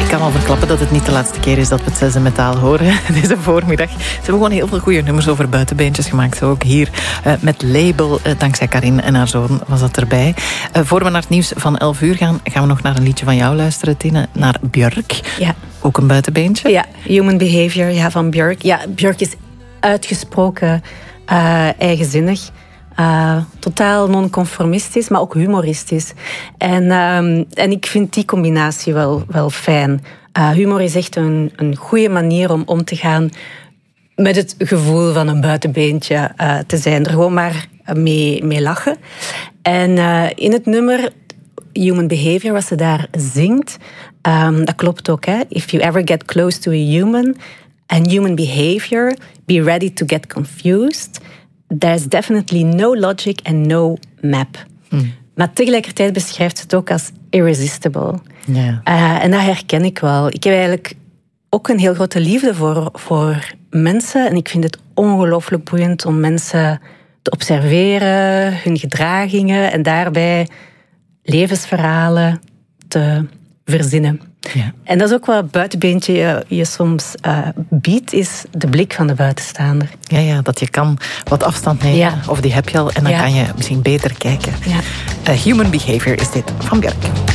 Ik kan al verklappen dat het niet de laatste keer is dat we het Zes en Metaal horen deze voormiddag. Ze hebben gewoon heel veel goede nummers over buitenbeentjes gemaakt. Zo ook hier met Label, dankzij Karin en haar zoon was dat erbij. Voor we naar het nieuws van 11 uur gaan we nog naar een liedje van jou luisteren, Tine. Naar Björk. Ja. Ook een buitenbeentje. Ja, Human Behavior van Björk. Ja, Björk is uitgesproken eigenzinnig. Totaal non-conformistisch, maar ook humoristisch. En ik vind die combinatie wel fijn. Humor is echt een goede manier om te gaan met het gevoel van een buitenbeentje te zijn. Er gewoon maar mee lachen. En in het nummer Human Behavior, wat ze daar zingt, dat klopt ook. Hè? If you ever get close to a human and human behavior, be ready to get confused. There's definitely no logic and no map. Maar tegelijkertijd beschrijft ze het ook als irresistible. Ja. En dat herken ik wel. Ik heb eigenlijk ook een heel grote liefde voor mensen. En ik vind het ongelooflijk boeiend om mensen te observeren, hun gedragingen en daarbij levensverhalen te verzinnen. Ja. En dat is ook wat buitenbeentje je soms biedt, is de blik van de buitenstaander. Ja, dat je kan wat afstand nemen, of die heb je al, en dan kan je misschien beter kijken. Ja. Human Behavior is dit van Björk.